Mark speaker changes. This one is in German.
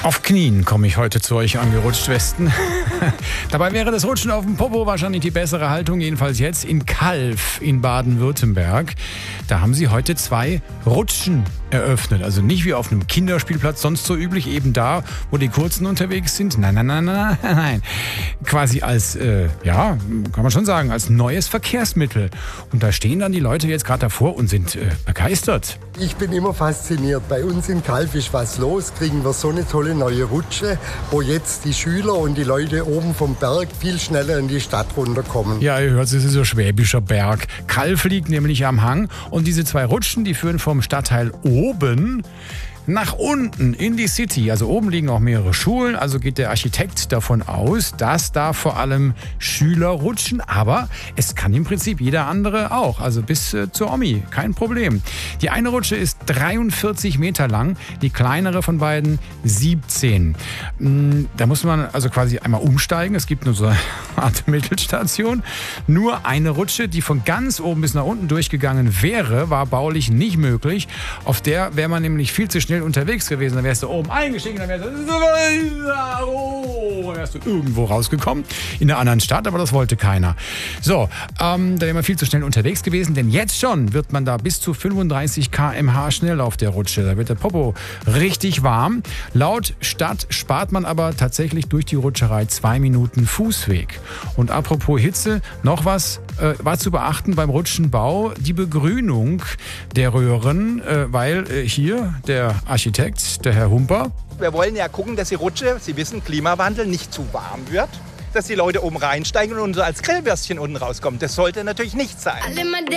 Speaker 1: Auf Knien komme ich heute zu euch angerutscht, Westen. Dabei wäre das Rutschen auf dem Popo wahrscheinlich die bessere Haltung, jedenfalls jetzt in Calw in Baden-Württemberg. Da haben sie heute 2 Rutschen eröffnet. Also nicht wie auf einem Kinderspielplatz, sonst so üblich, eben da, wo die Kurzen unterwegs sind. Nein. Quasi als, kann man schon sagen, als neues Verkehrsmittel. Und da stehen dann die Leute jetzt gerade davor und sind begeistert.
Speaker 2: Ich bin immer fasziniert. Bei uns in Calw ist was los, kriegen wir so eine tolle neue Rutsche, wo jetzt die Schüler und die Leute oben vom Berg viel schneller in die Stadt runterkommen.
Speaker 1: Ja, ihr hört, es ist so schwäbischer Berg. Calw liegt nämlich am Hang und diese 2 Rutschen, die führen vom Stadtteil oben nach unten in die City. Also oben liegen auch mehrere Schulen, also geht der Architekt davon aus, dass da vor allem Schüler rutschen, aber es kann im Prinzip jeder andere auch, also bis zur Omi, kein Problem. Die eine Rutsche ist 43 Meter lang, die kleinere von beiden 17. Da muss man also quasi einmal umsteigen, es gibt nur so eine Art Mittelstation. Nur eine Rutsche, die von ganz oben bis nach unten durchgegangen wäre, war baulich nicht möglich. Auf der wäre man nämlich viel zu schnell unterwegs gewesen, dann wärst du oben eingestiegen, dann wärst du irgendwo rausgekommen, in einer anderen Stadt, aber das wollte keiner. So, da wäre man viel zu schnell unterwegs gewesen, denn jetzt schon wird man da bis zu 35 km/h schnell auf der Rutsche. Da wird der Popo richtig warm. Laut Stadt spart man aber tatsächlich durch die Rutscherei 2 Minuten Fußweg. Und apropos Hitze, noch was war zu beachten beim Rutschenbau, die Begrünung der Röhren, weil hier der Architekt, der Herr Humper.
Speaker 3: Wir wollen ja gucken, dass die Rutsche, Sie wissen, Klimawandel, nicht zu warm wird. Dass die Leute oben reinsteigen und so als Grillwürstchen unten rauskommen. Das sollte natürlich nicht sein.